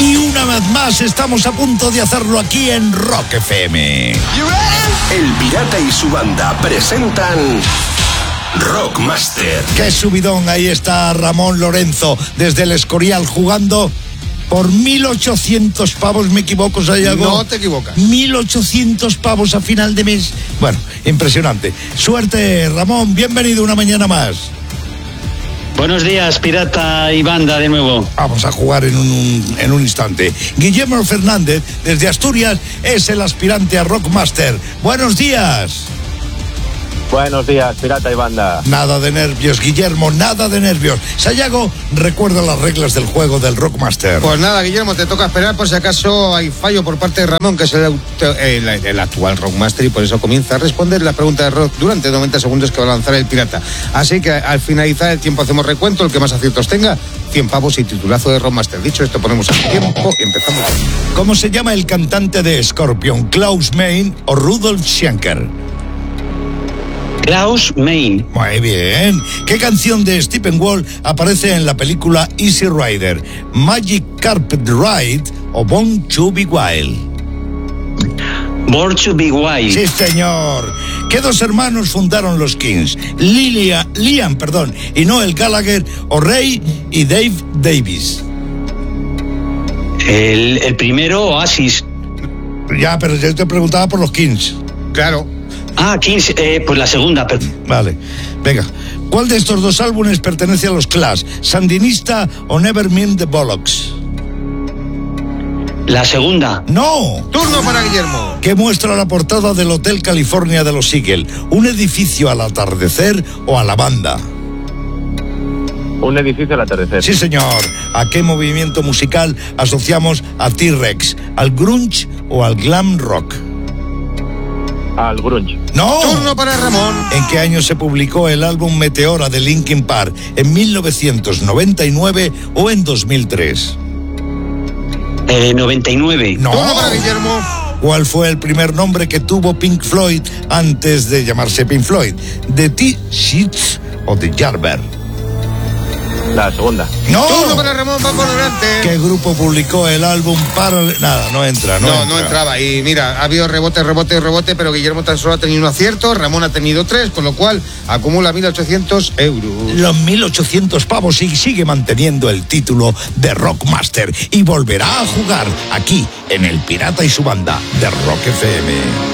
Y una vez más estamos a punto de hacerlo aquí en Rock FM. El Pirata y su banda presentan Rockmaster. ¡Qué subidón! Ahí está Ramón Lorenzo desde el Escorial jugando por 1.800 pavos, ¿me equivoco, Sayago? No te equivocas. 1.800 pavos a final de mes. Bueno, impresionante. Suerte, Ramón. Bienvenido una mañana más. Buenos días, Pirata y banda, de nuevo. Vamos a jugar en un instante. Guillermo Fernández, desde Asturias, es el aspirante a Rockmaster. Buenos días. Buenos días, Pirata y banda. Nada de nervios, Guillermo, nada de nervios. Sayago, recuerda las reglas del juego del Rockmaster. Pues nada, Guillermo, te toca esperar por si acaso hay fallo por parte de Ramón, que es el actual Rockmaster, y por eso comienza a responder la pregunta de rock durante 90 segundos que va a lanzar el Pirata. Así que al finalizar el tiempo hacemos recuento, el que más aciertos tenga, 100 pavos y titulazo de Rockmaster. Dicho esto, ponemos el tiempo y empezamos. ¿Cómo se llama el cantante de Scorpion? ¿Klaus Meine o Rudolf Schenker? Klaus Meine. Muy bien. ¿Qué canción de Steppenwolf aparece en la película Easy Rider? ¿Magic Carpet Ride o Born to Be Wild? Born to Be Wild. Sí, señor. ¿Qué dos hermanos fundaron los Kings? Liam, y Noel Gallagher, o Ray y Dave Davis. El primero, Oasis. Ya, pero yo te preguntaba por los Kings. Claro. Ah, Kings, pues la segunda. Vale, venga. ¿Cuál de estos dos álbumes pertenece a los Clash? ¿Sandinista o Nevermind the Bollocks? La segunda. ¡No! Turno para Guillermo. ¿Qué muestra la portada del Hotel California de los Eagles? ¿Un edificio al atardecer o a la banda? Un edificio al atardecer. Sí, señor. ¿A qué movimiento musical asociamos a T-Rex? ¿Al grunge o al glam rock? Al grunge. ¡No! Turno para Ramón. ¿En qué año se publicó el álbum Meteora de Linkin Park? ¿En 1999 o en 2003? 99. ¡No! Turno para Guillermo. ¿Cuál fue el primer nombre que tuvo Pink Floyd antes de llamarse Pink Floyd? ¿The T-Sheets o The Yardbirds? La segunda. ¡No! Turno para Ramón, va por delante. ¿Qué grupo publicó el álbum Nada, no entra. No entraba. Y mira, ha habido rebote, pero Guillermo tan solo ha tenido un acierto, Ramón ha tenido 3, con lo cual acumula 1.800 euros. Los 1.800 pavos y sigue manteniendo el título de Rockmaster y volverá a jugar aquí en El Pirata y su banda de Rock FM.